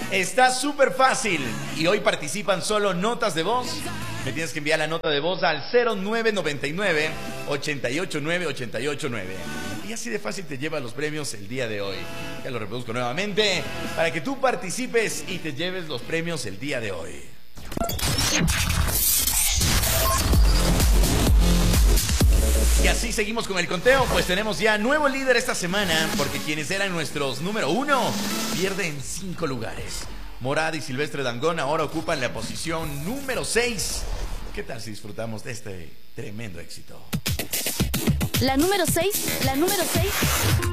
Está súper fácil y hoy participan solo notas de voz. Me tienes que enviar la nota de voz al 0999-889-889. Y así de fácil te llevas los premios el día de hoy. Ya lo reproduzco nuevamente para que tú participes y te lleves los premios el día de hoy. Y así seguimos con el conteo, pues tenemos ya nuevo líder esta semana, porque quienes eran nuestros número 1 pierden 5 lugares. Morad y Silvestre Dangond ahora ocupan la posición número 6. ¿Qué tal si disfrutamos de este tremendo éxito? La número 6.